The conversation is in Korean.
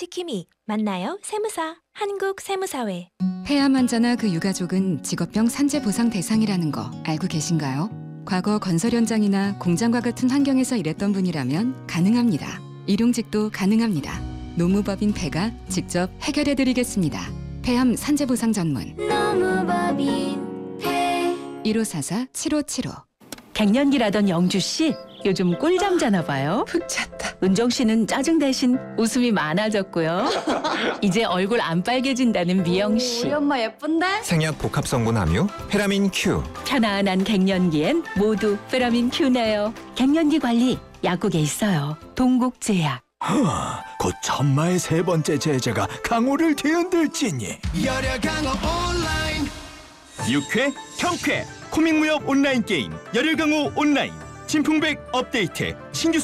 시키미 만나요 세무사 한국세무사회. 폐암 환자나 그 유가족은 직업병 산재 보상 대상이라는 거 알고 계신가요? 과거 건설 현장이나 공장과 같은 환경에서 일했던 분이라면 가능합니다. 일용직도 가능합니다. 노무법인 폐가 직접 해결해드리겠습니다. 폐암 산재 보상 전문 노무법인 폐 1544-7575. 갱년기라던 영주씨 요즘 꿀잠 자나 봐요. 푹 잤다. 은정씨는 짜증 대신 웃음이 많아졌고요. 이제 얼굴 안 빨개진다는 미영씨. 우리 엄마 예쁜데? 생약 복합 성분 함유 페라민 Q. 편안한 갱년기엔 모두 페라민 Q네요. 갱년기 관리 약국에 있어요. 동국제약. 곧 천마의 세 번째 제자가 강호를 뒤흔들지니. 열혈 강호 온라인. 유쾌, 경쾌, 코믹 무협 온라인 게임 열혈 강호 온라인 진풍백 업데이트 신규